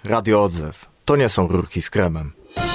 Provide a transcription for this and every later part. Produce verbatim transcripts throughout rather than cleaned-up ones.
Radio Odzew. To nie są rurki z kremem.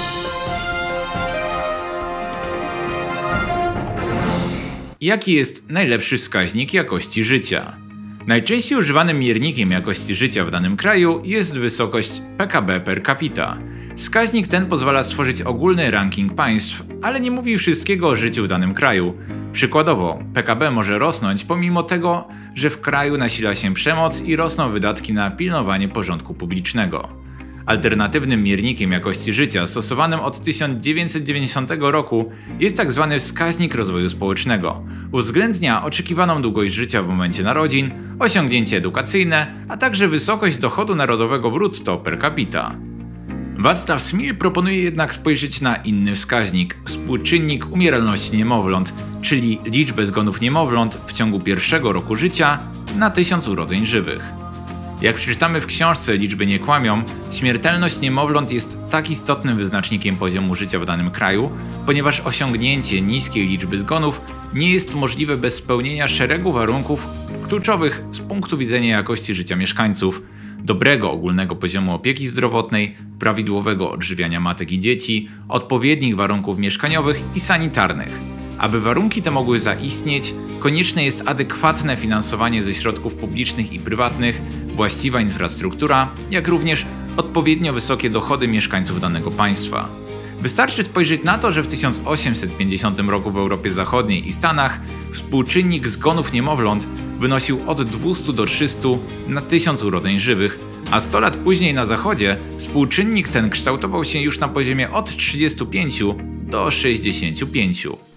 Jaki jest najlepszy wskaźnik jakości życia? Najczęściej używanym miernikiem jakości życia w danym kraju jest wysokość P K B per capita. Wskaźnik ten pozwala stworzyć ogólny ranking państw, ale nie mówi wszystkiego o życiu w danym kraju. Przykładowo, P K B może rosnąć pomimo tego, że w kraju nasila się przemoc i rosną wydatki na pilnowanie porządku publicznego. Alternatywnym miernikiem jakości życia stosowanym od tysiąc dziewięćset dziewięćdziesiątego roku jest tzw. wskaźnik rozwoju społecznego. Uwzględnia oczekiwaną długość życia w momencie narodzin, osiągnięcie edukacyjne, a także wysokość dochodu narodowego brutto per capita. Václav Smil proponuje jednak spojrzeć na inny wskaźnik – współczynnik umieralności niemowląt, czyli liczbę zgonów niemowląt w ciągu pierwszego roku życia na tysiąc urodzeń żywych. Jak przeczytamy w książce Liczby nie kłamią, śmiertelność niemowląt jest tak istotnym wyznacznikiem poziomu życia w danym kraju, ponieważ osiągnięcie niskiej liczby zgonów nie jest możliwe bez spełnienia szeregu warunków kluczowych z punktu widzenia jakości życia mieszkańców, dobrego ogólnego poziomu opieki zdrowotnej, prawidłowego odżywiania matek i dzieci, odpowiednich warunków mieszkaniowych i sanitarnych. Aby warunki te mogły zaistnieć, konieczne jest adekwatne finansowanie ze środków publicznych i prywatnych, właściwa infrastruktura, jak również odpowiednio wysokie dochody mieszkańców danego państwa. Wystarczy spojrzeć na to, że w tysiąc osiemset pięćdziesiątym roku w Europie Zachodniej i Stanach współczynnik zgonów niemowląt wynosił od dwustu do trzystu na tysiąc urodzeń żywych, a sto lat później na Zachodzie współczynnik ten kształtował się już na poziomie od trzydziestu pięciu do sześćdziesięciu pięciu.